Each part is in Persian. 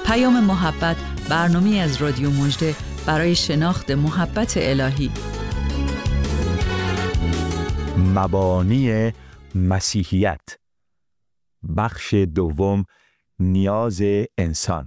محبت، برنامه‌ای از رادیو مژده برای شناخت محبت الهی. مبانی مسیحیت، بخش دوم، نیاز انسان.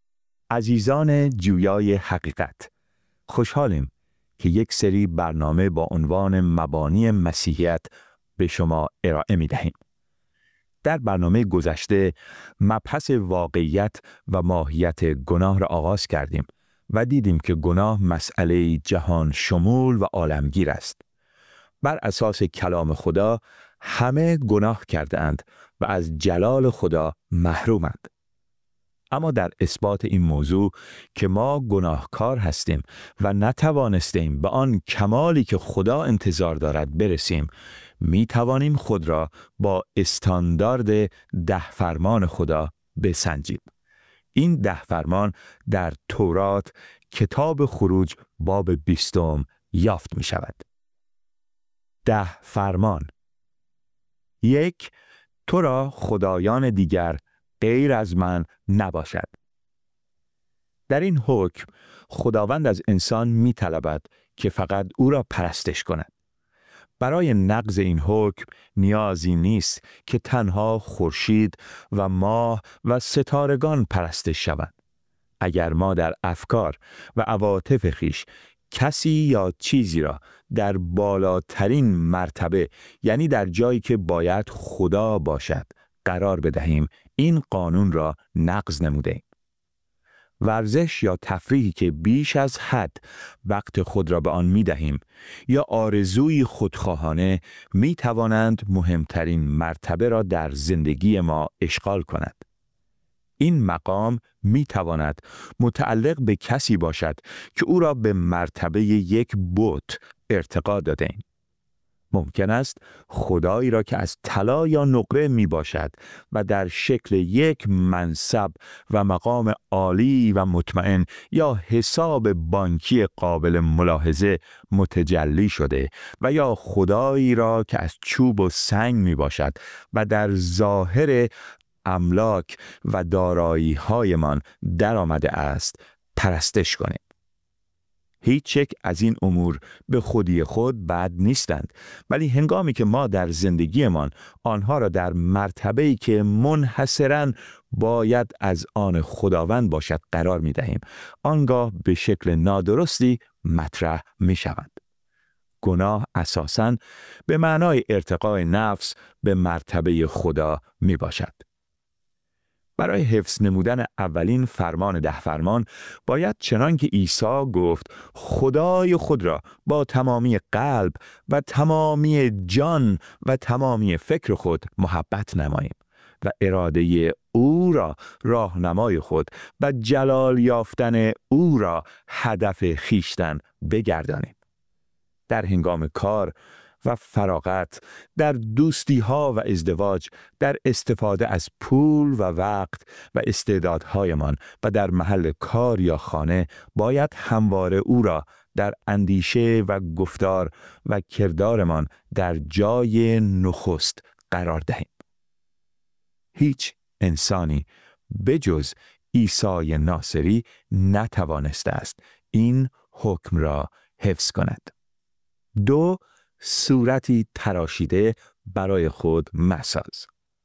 عزیزان جویای حقیقت، خوشحالیم که یک سری برنامه با عنوان مبانی مسیحیت به شما ارائه می دهیم. در برنامه گذشته مبحث واقعیت و ماهیت گناه را آغاز کردیم و دیدیم که گناه مسئله جهان شمول و عالمگیر است. بر اساس کلام خدا همه گناه کرده اند و از جلال خدا محرومند. اما در اثبات این موضوع که ما گناهکار هستیم و نتوانستیم به آن کمالی که خدا انتظار دارد برسیم، می توانیم خود را با استاندارد 10 فرمان خدا بسنجیم. این 10 فرمان در تورات کتاب خروج باب 20 یافت می شود. 10 فرمان. 1. تو را خدایان دیگر غیر از من نباشد. در این حکم خداوند از انسان می طلبد که فقط او را پرستش کند. برای نقض این حکم نیازی نیست که تنها خورشید و ماه و ستارگان پرستش شوند. اگر ما در افکار و عواطف خویش کسی یا چیزی را در بالاترین مرتبه، یعنی در جایی که باید خدا باشد، قرار بدهیم، این قانون را نقض نموده‌ایم. ورزش یا تفریحی که بیش از حد وقت خود را به آن می دهیم یا آرزوی خودخواهانه می توانند مهمترین مرتبه را در زندگی ما اشغال کند. این مقام می تواند متعلق به کسی باشد که او را به مرتبه یک بت ارتقا داده‌ایم. ممکن است خدایی را که از طلا یا نقره می باشد و در شکل یک منصب و مقام عالی و مطمئن یا حساب بانکی قابل ملاحظه متجلی شده و یا خدایی را که از چوب و سنگ می باشد و در ظاهر املاک و دارایی هایمان در آمده است پرستش کنیم. هیچ یک از این امور به خودی خود بد نیستند، ولی هنگامی که ما در زندگیمان آنها را در مرتبه‌ای که منحصراً باید از آن خداوند باشد قرار می دهیم، آنگاه به شکل نادرستی مطرح می شوند. گناه اساساً به معنای ارتقای نفس به مرتبه خدا می باشد. برای حفظ نمودن اولین فرمان 10 فرمان باید چنان که عیسی گفت خدای خود را با تمامی قلب و تمامی جان و تمامی فکر خود محبت نماییم و اراده او را راهنمای خود و جلال یافتن او را هدف خویشتن بگردانیم. در هنگام کار و فراغت، در دوستی ها و ازدواج، در استفاده از پول و وقت و استعدادهایمان و در محل کار یا خانه باید همواره او را در اندیشه و گفتار و کردارمان در جای نخست قرار دهیم. هیچ انسانی بجز عیسی ناصری نتوانسته است این حکم را حفظ کند. 2. صورتی تراشیده برای خود مساز.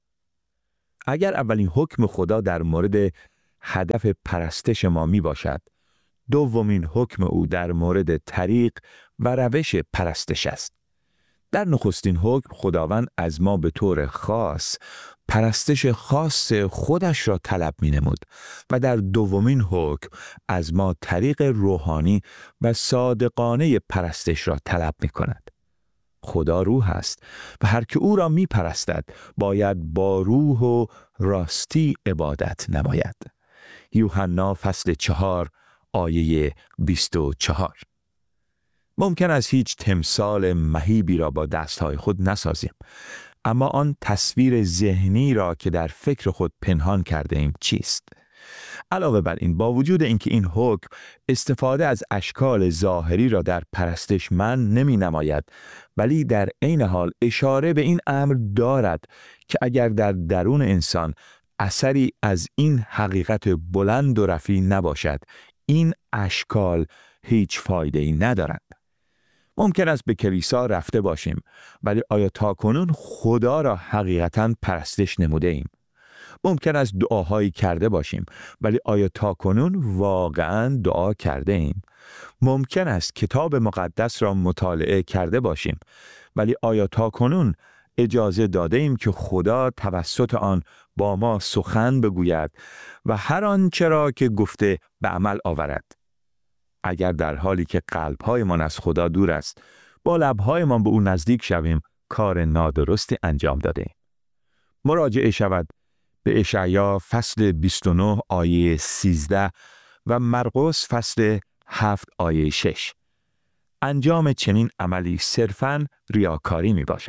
اگر اولین حکم خدا در مورد هدف پرستش ما می باشد، دومین حکم او در مورد طریق و روش پرستش است. در نخستین حکم خداوند از ما به طور خاص پرستش خاص خودش را طلب می نمود و در دومین حکم از ما طریق روحانی و صادقانه پرستش را طلب می کند. خدا روح است و هر که او را می پرستد باید با روح و راستی عبادت نماید. یوحنا فصل 4 آیه 24. ممکن است هیچ تمثال مهیبی را با دستهای خود نسازیم، اما آن تصویر ذهنی را که در فکر خود پنهان کرده ایم چیست؟ علاوه بر این، با وجود اینکه این حکم استفاده از اشکال ظاهری را در پرستش من نمی نماید، ولی در عین حال اشاره به این امر دارد که اگر در درون انسان اثری از این حقیقت بلند و رفیع نباشد، این اشکال هیچ فایده‌ای ندارند. ممکن است به کلیسا رفته باشیم، ولی آیا تاکنون خدا را حقیقتاً پرستش نموده ایم؟ ممکن است دعاهایی کرده باشیم، ولی آیا تاکنون واقعاً دعا کرده ایم؟ ممکن است کتاب مقدس را مطالعه کرده باشیم، ولی آیا تاکنون اجازه داده ایم که خدا توسط آن با ما سخن بگوید و هر آنچه را که گفته به عمل آورد؟ اگر در حالی که قلب‌هایمان از خدا دور است، با لب‌هایمان به او نزدیک شویم، کار نادرستی انجام داده ایم. مراجعه شود به اشعیا فصل 29 آیه 13 و مرقس فصل 7 آیه 6. انجام چنین عملی صرفاً ریاکاری می باشد.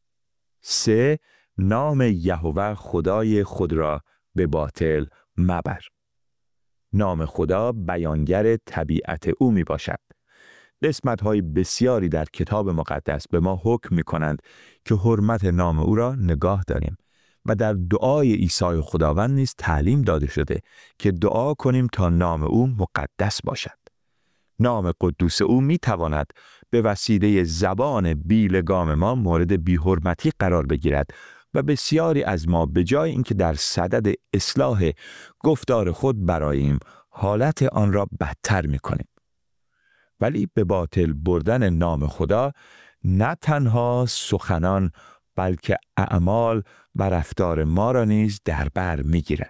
3. نام یهوه خدای خود را به باطل مبر. نام خدا بیانگر طبیعت او می باشد. قسمت‌های بسیاری در کتاب مقدس به ما حکم می‌کنند که حرمت نام او را نگاه داریم و در دعای عیسی خداوند نیز تعلیم داده شده که دعا کنیم تا نام او مقدس باشد. نام قدوس او می‌تواند به وسیله زبان بیلگام ما مورد بی‌حرمتی قرار بگیرد و بسیاری از ما به جای اینکه در صدد اصلاح گفتار خود براییم، حالت آن را بدتر می‌کنیم. ولی به باطل بردن نام خدا نه تنها سخنان بلکه اعمال و رفتار ما را نیز در بر می‌گیرد.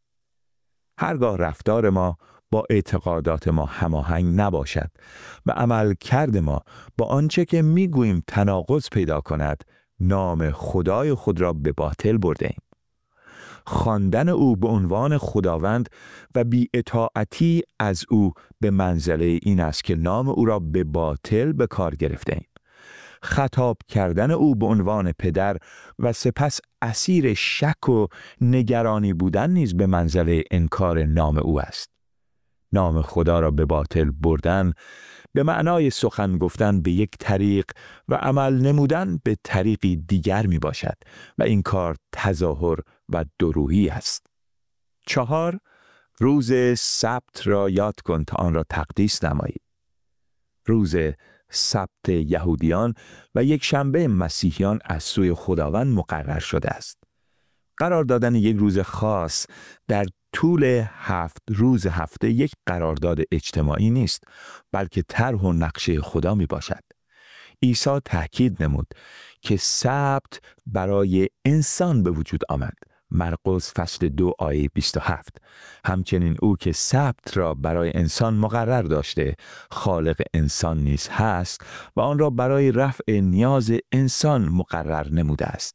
هرگاه رفتار ما با اعتقادات ما هماهنگ نباشد و عملکرد ما با آنچه که می‌گوییم تناقض پیدا کند، نام خدای خود را به باطل برده ایم. خواندن او به عنوان خداوند و بی‌اطاعتی از او به منزله این است که نام او را به باطل به کار گرفته ایم. خطاب کردن او به عنوان پدر و سپس اسیر شک و نگرانی بودن نیز به منزله انکار نام او است. نام خدا را به باطل بردن به معنای سخن گفتن به یک طریق و عمل نمودن به طریقی دیگر می باشد و این کار تظاهر و دروغی است. 4. روز سبت را یاد کن تا آن را تقدیس نمایی. روز سبت یهودیان و یک شنبه مسیحیان از سوی خداوند مقرر شده است. قرار دادن یک روز خاص در طول 7 روز هفته یک قرارداد اجتماعی نیست، بلکه طرح و نقشه خدا می باشد. عیسی تاکید نمود که سبت برای انسان به وجود آمد. مرقس فصل 2 آیه 27. همچنین او که سبت را برای انسان مقرر داشته، خالق انسان نیز هست و آن را برای رفع نیاز انسان مقرر نموده است.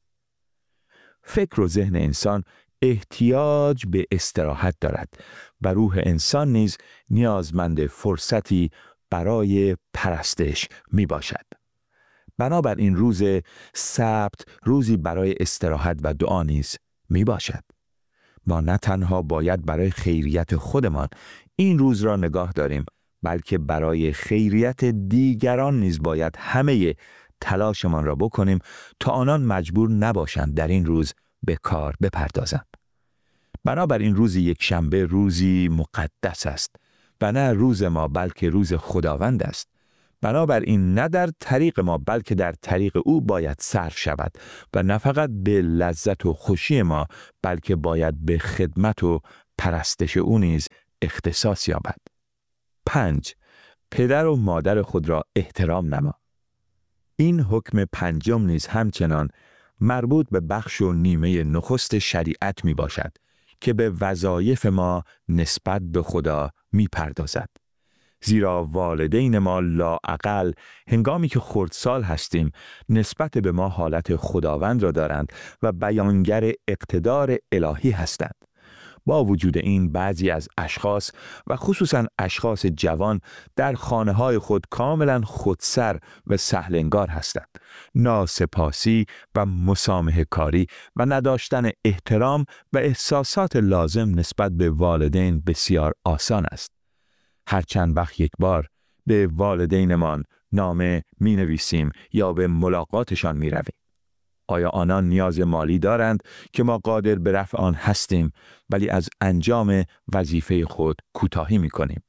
فکر و ذهن انسان احتیاج به استراحت دارد و روح انسان نیز نیازمند فرصتی برای پرستش می باشد. بنابراین روز سبت روزی برای استراحت و دعا نیز می باشد. ما نه تنها باید برای خیریت خودمان این روز را نگاه داریم، بلکه برای خیریت دیگران نیز باید همه تلاشمان را بکنیم تا آنان مجبور نباشند در این روز به کار بپردازند. بنابراین روز یک شنبه روزی مقدس است و نه روز ما بلکه روز خداوند است. بنابراین نه در طریق ما بلکه در طریق او باید صرف شود و نه فقط به لذت و خوشی ما بلکه باید به خدمت و پرستش او نیز اختصاص یابد. 5. پدر و مادر خود را احترام نما. این حکم پنجم نیز همچنان مربوط به بخش و نیمه نخست شریعت می باشد که به وظایف ما نسبت به خدا می پردازد. زیرا والدین ما لااقل هنگامی که خردسال هستیم نسبت به ما حالت خداوند را دارند و بیانگر اقتدار الهی هستند. با وجود این بعضی از اشخاص و خصوصاً اشخاص جوان در خانه‌های خود کاملاً خودسر و سهل انگار هستند. ناسپاسی و مسامحه کاری و نداشتن احترام و احساسات لازم نسبت به والدین بسیار آسان است. هر چند وقت یک بار به والدینمان نامه می نویسیم یا به ملاقاتشان می رویم. آیا آنان نیاز مالی دارند که ما قادر به رفع آن هستیم ولی از انجام وظیفه خود کوتاهی می‌کنیم؟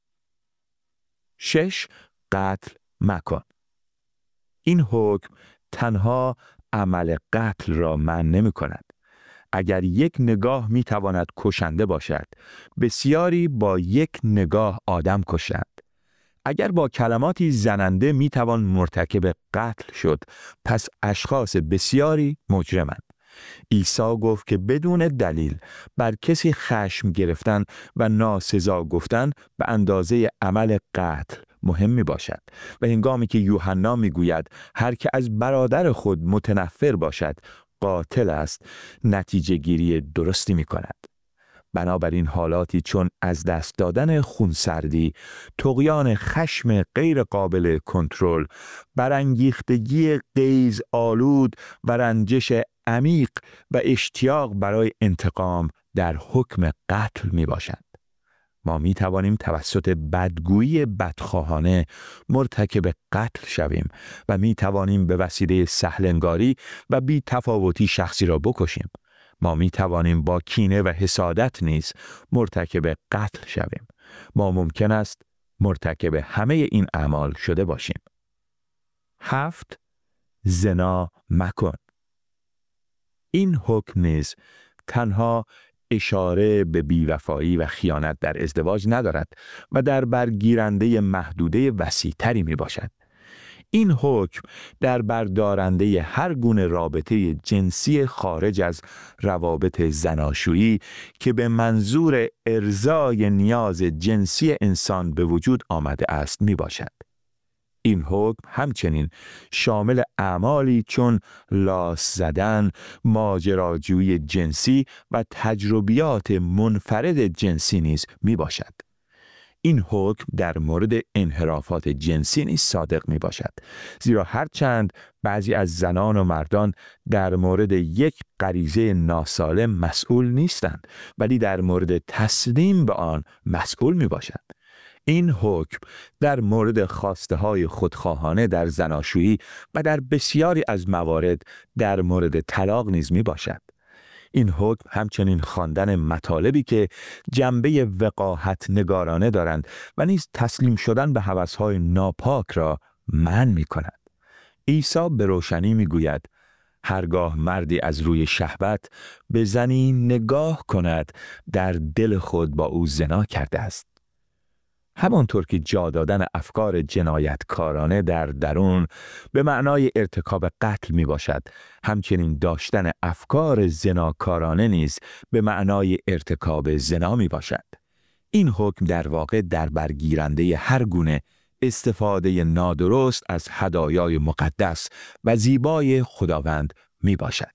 6. قتل مکن. این حکم تنها عمل قتل را منع نمی‌کند. اگر یک نگاه می‌تواند کشنده باشد، بسیاری با یک نگاه آدم کشند. اگر با کلماتی زننده میتوان مرتکب قتل شد، پس اشخاص بسیاری مجرمند. عیسی گفت که بدون دلیل بر کسی خشم گرفتن و ناسزا گفتن به اندازه عمل قتل مهم می باشد و هنگامی که یوحنا می گوید هر که از برادر خود متنفر باشد قاتل است، نتیجه گیری درستی می کند. بنابراین حالاتی چون از دست دادن خونسردی، طغیان خشم غیر قابل کنترل، برانگیختگی غیظ آلود و رنجش عمیق و اشتیاق برای انتقام در حکم قتل می باشند. ما می توانیم توسط بدگویی بدخواهانه مرتکب قتل شویم و می توانیم به وسیله سهلنگاری و بی تفاوتی شخصی را بکشیم. ما می توانیم با کینه و حسادت نیز مرتکب قتل شویم. ما ممکن است مرتکب همه این اعمال شده باشیم. 7. زنا مکن. این حکم نیز تنها اشاره به بیوفایی و خیانت در ازدواج ندارد و در برگیرنده محدوده وسیع‌تری می باشد. این حکم در بردارنده هر گونه رابطه جنسی خارج از روابط زناشویی که به منظور ارضای نیاز جنسی انسان به وجود آمده است می باشد. این حکم همچنین شامل اعمالی چون لاس زدن، ماجراجویی جنسی و تجربیات منفرد جنسی نیز می باشد. این حکم در مورد انحرافات جنسی نیز صادق می باشد، زیرا هرچند بعضی از زنان و مردان در مورد یک غریزه ناسالم مسئول نیستند، ولی در مورد تسلیم به آن مسئول می باشند. این حکم در مورد خواسته های خودخواهانه در زناشویی و در بسیاری از موارد در مورد طلاق نیز می باشد. این حکم همچنین خواندن مطالبی که جنبه وقاحت نگارانه دارند و نیز تسلیم شدن به هوس‌های ناپاک را منع می‌کند. عیسی به روشنی می‌گوید هرگاه مردی از روی شهوت به زنی نگاه کند در دل خود با او زنا کرده است. همانطور که جا دادن افکار جنایتکارانه در درون به معنای ارتکاب قتل می باشد، همچنین داشتن افکار زناکارانه نیز به معنای ارتکاب زنا می باشد. این حکم در واقع در برگیرنده هر گونه استفاده نادرست از هدایای مقدس و زیبای خداوند می باشد.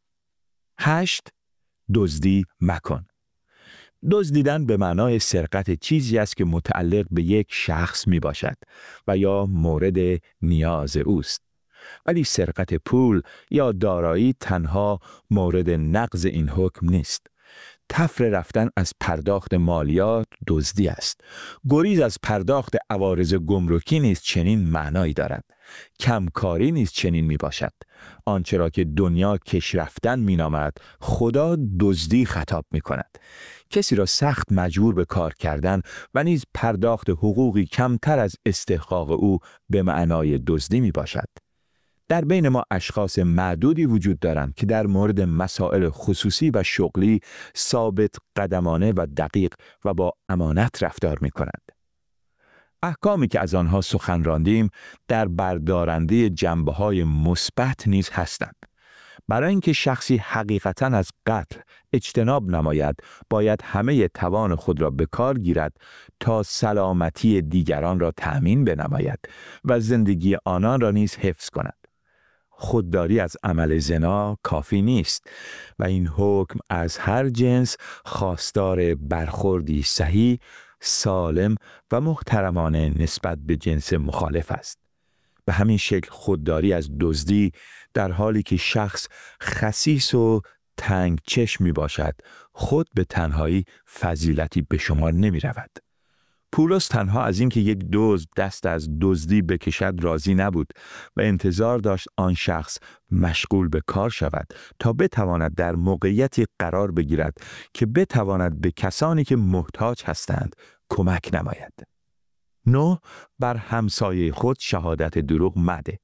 8. دزدی مکن. دزدیدن به معنای سرقت چیزی است که متعلق به یک شخص می باشد و یا مورد نیاز اوست. ولی سرقت پول یا دارایی تنها مورد نقض این حکم نیست. تفره رفتن از پرداخت مالیات دزدی است. گریز از پرداخت عوارض گمرکی نیز چنین معنایی دارد. کمکاری نیز چنین می باشد. آنچه را که دنیا کش رفتن می نامد، خدا دزدی خطاب می کند. کسی را سخت مجبور به کار کردن و نیز پرداخت حقوقی کمتر از استحقاق او به معنای دزدی می باشد. در بین ما اشخاص معدودی وجود دارند که در مورد مسائل خصوصی و شغلی ثابت قدمانه و دقیق و با امانت رفتار می کنند. احکامی که از آنها سخن راندیم در بردارنده جنبه‌های مثبت نیز هستند. برای اینکه شخصی حقیقتاً از قتل اجتناب نماید، باید همه توان خود را به کار گیرد تا سلامتی دیگران را تأمین بنماید و زندگی آنان را نیز حفظ کند. خودداری از عمل زنا کافی نیست و این حکم از هر جنس خواستار برخوردی صحیح، سالم و محترمانه نسبت به جنس مخالف است. به همین شکل خودداری از دزدی در حالی که شخص خسیس و تنگ چشم می باشد، خود به تنهایی فضیلتی به شمار نمی رود. پولس تنها از اینکه یک دزد دست از دزدی بکشد راضی نبود و انتظار داشت آن شخص مشغول به کار شود تا بتواند در موقعیتی قرار بگیرد که بتواند به کسانی که محتاج هستند کمک نماید. 9 بر همسایه خود شهادت دروغ مده.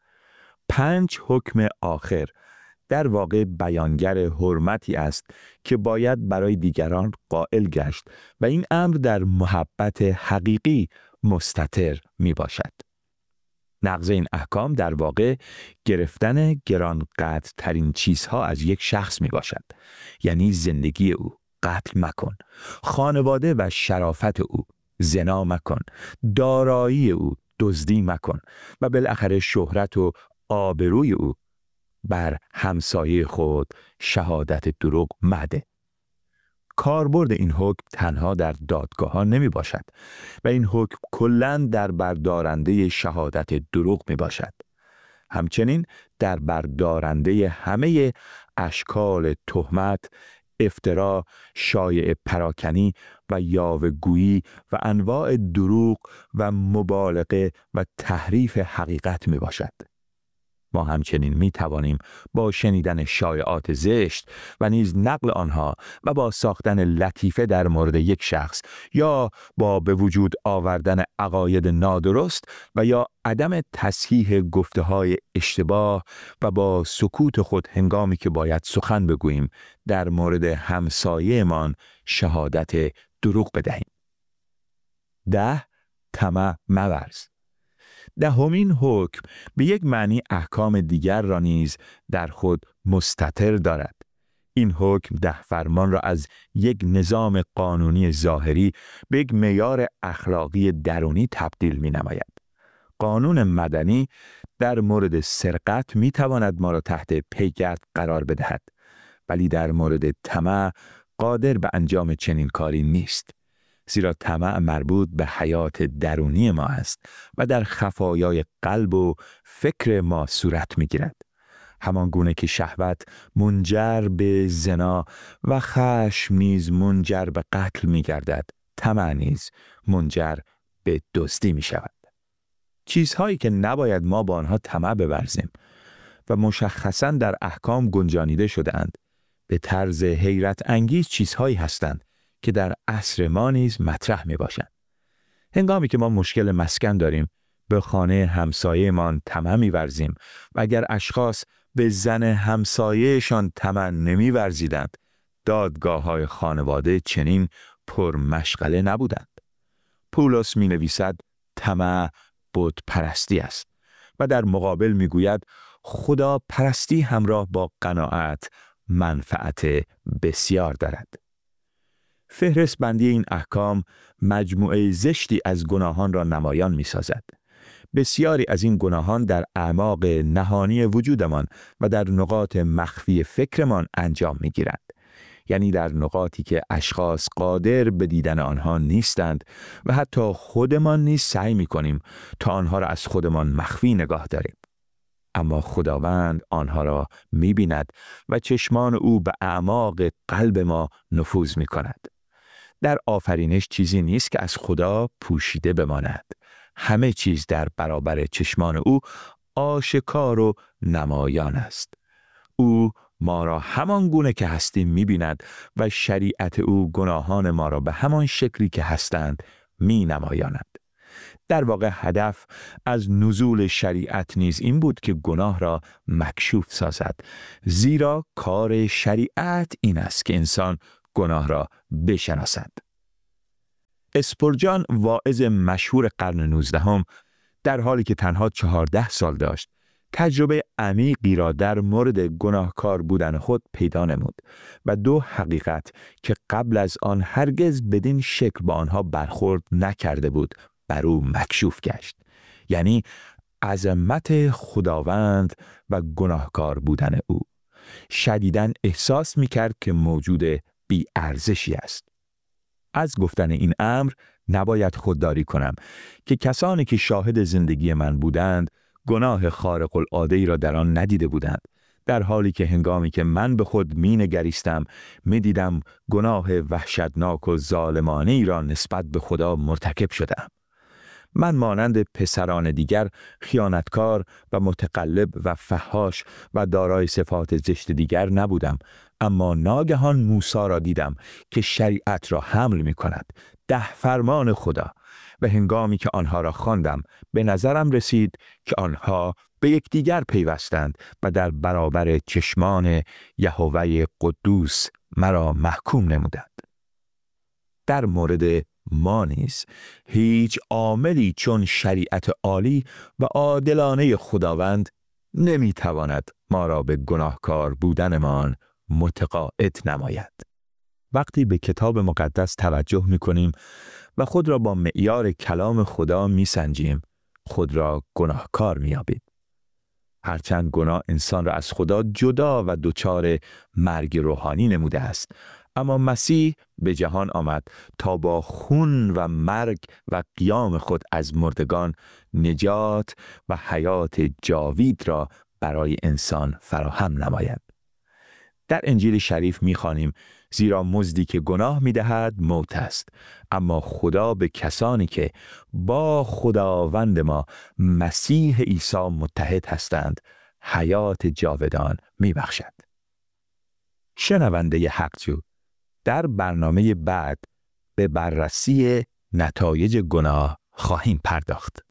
5 حکم آخر در واقع بیانگر حرمتی است که باید برای دیگران قائل گشت و این امر در محبت حقیقی مستتر می باشد. نقض این احکام در واقع گرفتن گرانقدر ترین چیزها از یک شخص می باشد، یعنی زندگی او، قتل مکن، خانواده و شرافت او، زنا مکن، دارایی او، دزدی مکن و بالاخره شهرت و آبروی او. بر همسایه خود شهادت دروغ مده. کاربرد این حکم تنها در دادگاه‌ها نمی باشد و این حکم کلاً در بردارنده شهادت دروغ می باشد. همچنین در بردارنده همه اشکال تهمت، افترا، شایعه پراکنی و یاوه‌گویی و انواع دروغ و مبالغه و تحریف حقیقت می باشد. ما همچنین می توانیم با شنیدن شایعات زشت و نیز نقل آنها و با ساختن لطیفه در مورد یک شخص یا با به وجود آوردن عقاید نادرست و یا عدم تصحیح گفته‌های اشتباه و با سکوت خود هنگامی که باید سخن بگوییم در مورد همسایه‌مان شهادت دروغ بدهیم. 10 طمع مورز. 10مین حکم به یک معنی احکام دیگر را نیز در خود مستتر دارد. این حکم 10 فرمان را از یک نظام قانونی ظاهری به یک معیار اخلاقی درونی تبدیل می نماید. قانون مدنی در مورد سرقت می تواند ما را تحت پیگرد قرار بدهد، ولی در مورد طمع قادر به انجام چنین کاری نیست. زیرا طمع مربوط به حیات درونی ما است و در خفایای قلب و فکر ما صورت می‌گیرد. همان گونه که شهوت منجر به زنا و خشم نیز منجر به قتل می‌گردد، طمع نیز منجر به دزدی می‌شود. چیزهایی که نباید ما با آنها طمع بورزیم و مشخصاً در احکام گنجانیده شده‌اند، به طرز حیرت انگیز چیزهایی هستند که در عصر ما نیز مطرح می باشند. هنگامی که ما مشکل مسکن داریم، به خانه همسایه‌مان طمع می ورزیم و اگر اشخاص به زن همسایه‌شان طمع نمی ورزیدند، دادگاه‌های خانواده چنین پرمشغله نبودند. پولس می نویسد طمع بت پرستی است و در مقابل می گوید خدا پرستی همراه با قناعت منفعت بسیار دارد. فهرست بندی این احکام مجموعه زشتی از گناهان را نمایان می سازد. بسیاری از این گناهان در اعماق نهانی وجودمان و در نقاط مخفی فکرمان انجام می گیرند. یعنی در نقاطی که اشخاص قادر به دیدن آنها نیستند و حتی خودمان نیز سعی می کنیم تا آنها را از خودمان مخفی نگاه داریم. اما خداوند آنها را می بیند و چشمان او به اعماق قلب ما نفوذ می کند. در آفرینش چیزی نیست که از خدا پوشیده بماند. همه چیز در برابر چشمان او آشکار و نمایان است. او ما را همان گونه که هستیم می بیند و شریعت او گناهان ما را به همان شکلی که هستند می نمایاند. در واقع هدف از نزول شریعت نیز این بود که گناه را مکشوف سازد، زیرا کار شریعت این است که انسان گناه را بشناسد. اسپورجان واعظ مشهور قرن 19 در حالی که تنها 14 سال داشت، تجربه عمیقی را در مورد گناهکار بودن خود پیدا نمود و 2 حقیقت که قبل از آن هرگز بدین شکل با آنها برخورد نکرده بود بر او مکشوف گشت، یعنی عظمت خداوند و گناهکار بودن او. شدیداً احساس می‌کرد که موجود بی ارزشی است. از گفتن این امر نباید خودداری کنم که کسانی که شاهد زندگی من بودند گناه خارق العاده‌ای را در آن ندیده بودند، در حالی که هنگامی که من به خود می نگریستم می دیدم گناه وحشتناک و ظالمانه ای را نسبت به خدا مرتکب شدم. من مانند پسران دیگر خیانتکار و متقلب و فحاش و دارای صفات زشت دیگر نبودم، اما ناگهان موسی را دیدم که شریعت را حمل می کند، 10 فرمان خدا، و هنگامی که آنها را خواندم به نظرم رسید که آنها به یکدیگر پیوستند و در برابر چشمان یهوه قدوس مرا محکوم نمودند. در مورد ما نیز هیچ عاملی چون شریعت عالی و عادلانه خداوند نمیتواند ما را به گناهکار بودنمان متقاعد نماید. وقتی به کتاب مقدس توجه می‌کنیم و خود را با معیار کلام خدا می‌سنجیم، خود را گناهکار می‌یابیم. هرچند گناه انسان را از خدا جدا و دچار مرگ روحانی نموده است، اما مسیح به جهان آمد تا با خون و مرگ و قیام خود از مردگان نجات و حیات جاوید را برای انسان فراهم نماید. در انجیل شریف می‌خوانیم زیرا مزدی که گناه می‌دهد موت است، اما خدا به کسانی که با خداوند ما مسیح عیسی متحد هستند حیات جاودان می‌بخشد. شنونده حق‌جو، در برنامه بعد به بررسی نتایج گناه خواهیم پرداخت.